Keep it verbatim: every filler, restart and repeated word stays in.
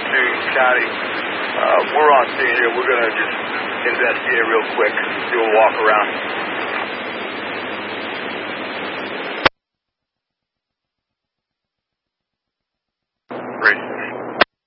to County. Uh, we're on scene here. We're going to just investigate real quick, do a walk around.